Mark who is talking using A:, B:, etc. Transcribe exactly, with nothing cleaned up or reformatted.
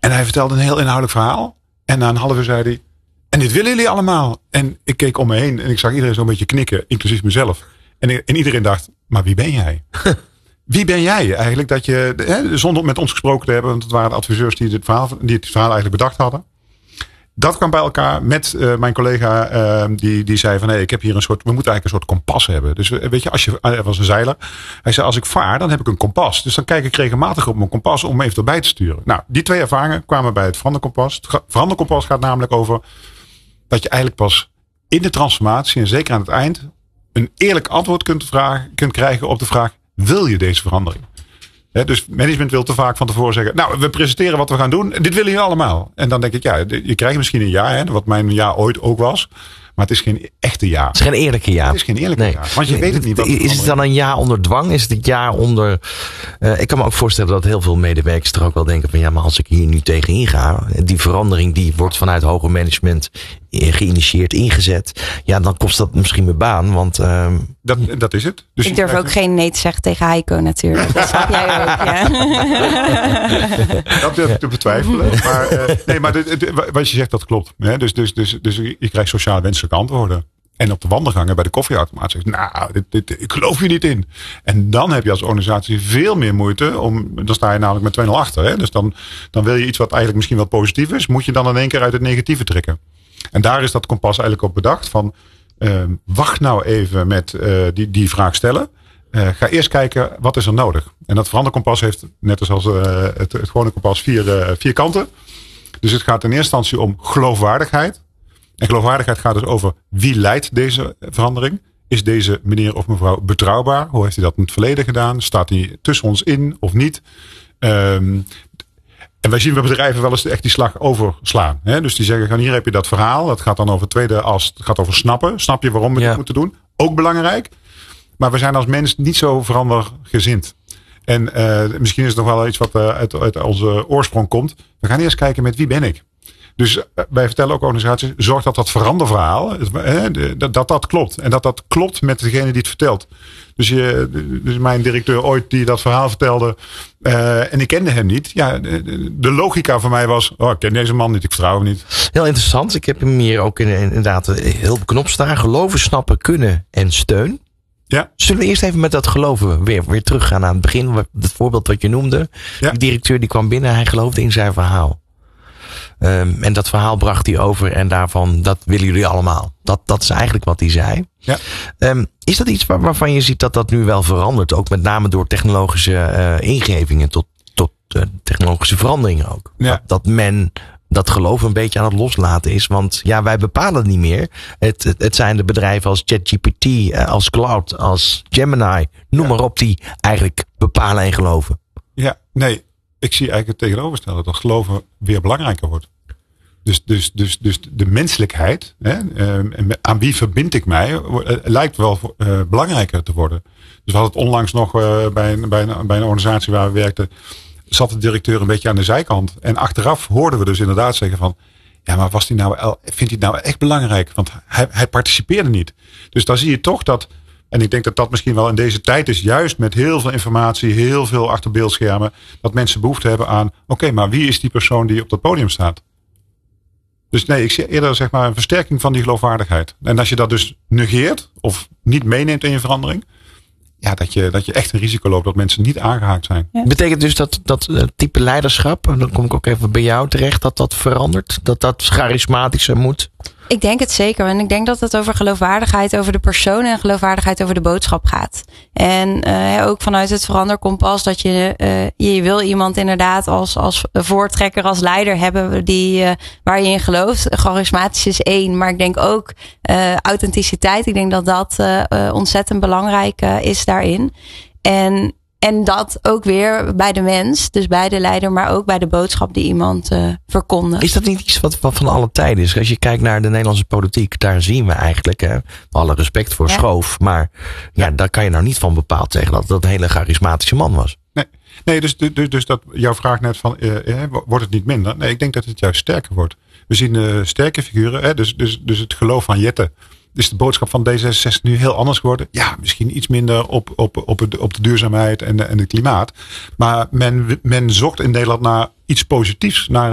A: En hij vertelde een heel inhoudelijk verhaal. En na een half uur zei hij, en dit willen jullie allemaal. En ik keek om me heen en ik zag iedereen zo'n beetje knikken, inclusief mezelf. En, en iedereen dacht, maar wie ben jij? Wie ben jij eigenlijk dat je, hè, zonder met ons gesproken te hebben, want het waren de adviseurs die het verhaal, die het verhaal eigenlijk bedacht hadden. Dat kwam bij elkaar met uh, mijn collega uh, die, die zei van hey, ik heb hier een soort, we moeten eigenlijk een soort kompas hebben. Dus weet je, als je, hij was een zeiler. Hij zei als ik vaar, dan heb ik een kompas. Dus dan kijk ik regelmatig op mijn kompas om me even erbij te sturen. Nou, die twee ervaringen kwamen bij het veranderkompas. Het veranderkompas gaat namelijk over dat je eigenlijk pas in de transformatie en zeker aan het eind een eerlijk antwoord kunt, vragen, kunt krijgen op de vraag, wil je deze verandering? He, dus management wil te vaak van tevoren zeggen, nou, we presenteren wat we gaan doen. Dit willen jullie allemaal. En dan denk ik, ja, je krijgt misschien een jaar, hè, wat mijn jaar ooit ook was. Maar het is geen echte jaar.
B: Het is geen eerlijke jaar.
A: Het is geen eerlijke
B: nee.
A: jaar. Want je weet het niet. Wat
B: is het dan een jaar onder dwang? Is het een jaar onder... Uh, ik kan me ook voorstellen dat heel veel medewerkers er ook wel denken van ja, maar als ik hier nu tegenin ga, die verandering die wordt vanuit hoger management geïnitieerd, ingezet. Ja, dan kost dat misschien mijn baan. Want uh,
A: dat, dat is het. Dus
C: ik durf ook geen nee te zeggen tegen Heiko natuurlijk. Dat snap jij ook, ja.
A: Dat durf ik te betwijfelen. Maar, uh, nee, maar de, de, wat je zegt, dat klopt. Hè? Dus, dus, dus, dus je krijgt sociaal wenselijke antwoorden. En op de wandelgangen bij de koffieautomaat zegt, nou, dit, dit, ik geloof je niet in. En dan heb je als organisatie veel meer moeite om, dan sta je namelijk met twee nul achter. Hè? Dus dan, dan wil je iets wat eigenlijk misschien wel positief is, moet je dan in één keer uit het negatieve trekken. En daar is dat kompas eigenlijk op bedacht van, uh, wacht nou even met uh, die, die vraag stellen. Uh, ga eerst kijken, wat is er nodig? En dat veranderkompas heeft, net als uh, het, het gewone kompas, vier, uh, vier kanten. Dus het gaat in eerste instantie om geloofwaardigheid. En geloofwaardigheid gaat dus over wie leidt deze verandering. Is deze meneer of mevrouw betrouwbaar? Hoe heeft hij dat in het verleden gedaan? Staat hij tussen ons in of niet? Um, en wij zien bij bedrijven wel eens echt die slag overslaan. Hè? Dus die zeggen, hier heb je dat verhaal. Dat gaat dan over het tweede as. Het gaat over snappen. Snap je waarom we ja. dit moeten doen? Ook belangrijk. Maar we zijn als mens niet zo verandergezind. En uh, misschien is het nog wel iets wat uh, uit, uit onze oorsprong komt. We gaan eerst kijken met wie ben ik. Dus wij vertellen ook organisaties, zorg dat dat veranderverhaal, dat dat, dat klopt. En dat dat klopt met degene die het vertelt. Dus, je, dus mijn directeur ooit die dat verhaal vertelde, uh, en ik kende hem niet. Ja, de, de logica voor mij was, oh, ik ken deze man niet, ik vertrouw hem niet.
B: Heel interessant. Ik heb hem hier ook in, inderdaad heel beknopt staan. Geloven, snappen, kunnen en steun.
A: Ja.
B: Zullen we eerst even met dat geloven weer, weer teruggaan aan het begin. Het voorbeeld wat je noemde. Ja. Die directeur die kwam binnen, hij geloofde in zijn verhaal. Um, en dat verhaal bracht hij over en daarvan, dat willen jullie allemaal. Dat, dat is eigenlijk wat hij zei.
A: Ja.
B: Um, is dat iets waar, waarvan je ziet dat dat nu wel verandert? Ook met name door technologische uh, ingevingen tot, tot uh, technologische veranderingen ook.
A: Ja.
B: Dat, dat men dat geloof een beetje aan het loslaten is. Want ja, wij bepalen het niet meer. Het, het, het zijn de bedrijven als ChatGPT, uh, als Cloud, als Gemini. Noem ja. maar op, die eigenlijk bepalen en geloven.
A: Ja, nee. Ik zie eigenlijk het tegenovergestelde, dat geloven weer belangrijker wordt. Dus, dus, dus, dus de menselijkheid, hè, aan wie verbind ik mij, lijkt wel uh, belangrijker te worden. Dus we hadden het onlangs nog uh, bij, een, bij, een, bij een organisatie waar we werkten, zat de directeur een beetje aan de zijkant. En achteraf hoorden we dus inderdaad zeggen van, ja, maar was die nou, vindt hij het nou echt belangrijk? Want hij, hij participeerde niet. Dus dan zie je toch dat, en ik denk dat dat misschien wel in deze tijd is, juist met heel veel informatie, heel veel achterbeeldschermen, dat mensen behoefte hebben aan, oké, okay, maar wie is die persoon die op dat podium staat? Dus nee, ik zie eerder zeg maar een versterking van die geloofwaardigheid. En als je dat dus negeert of niet meeneemt in je verandering, ja, dat je, dat je echt een risico loopt dat mensen niet aangehaakt zijn.
B: Ja. Betekent dus dat dat type leiderschap, en dan kom ik ook even bij jou terecht, dat dat verandert? Dat dat charismatischer moet?
C: Ik denk het zeker. En ik denk dat het over geloofwaardigheid over de persoon en geloofwaardigheid over de boodschap gaat. En uh, ook vanuit het veranderkompas dat je, uh, je wil iemand inderdaad als, als voortrekker, als leider hebben die, uh, waar je in gelooft. Charismatisch is één, maar ik denk ook uh, authenticiteit. Ik denk dat dat uh, ontzettend belangrijk uh, is daarin. En En dat ook weer bij de mens, dus bij de leider, maar ook bij de boodschap die iemand uh, verkondigt.
B: Is dat niet iets wat, wat van alle tijden is? Als je kijkt naar de Nederlandse politiek, daar zien we eigenlijk, hè, alle respect voor ja. Schoof, maar ja, daar kan je nou niet van bepaald zeggen dat dat een hele charismatische man was.
A: Nee, nee dus, dus, dus dat jouw vraag net van, uh, wordt het niet minder? Nee, ik denk dat het juist sterker wordt. We zien uh, sterke figuren, hè, dus, dus, dus het geloof van Jette. Is de boodschap van D zesenzestig nu heel anders geworden? Ja, misschien iets minder op, op, op, het, op de duurzaamheid en, en het klimaat. Maar men, men zocht in Nederland naar iets positiefs. Naar